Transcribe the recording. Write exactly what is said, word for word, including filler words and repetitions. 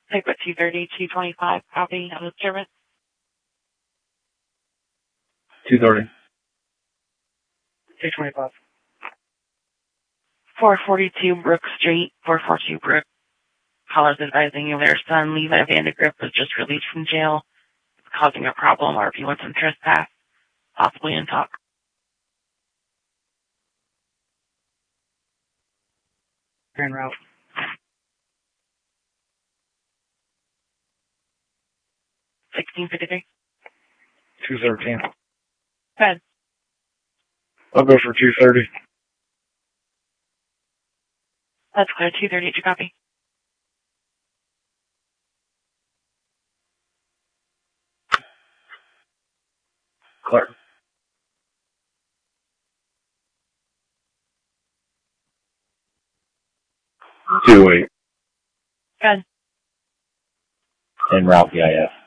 Type at two thirty, two twenty-five, copy on the service. two thirty. two twenty-five. four forty-two Brook Street, four forty-two Brook. Callers advising you their son, Levi Vandegrip, was just released from jail. It's causing a problem, or if he wants some trespass, possibly in talk. En route. sixteen fifty-three. two thirteen. Go ahead. I'll go for two thirty. That's clear. two thirty, did you copy? Clear. two eight. Go ahead. En route, V I F.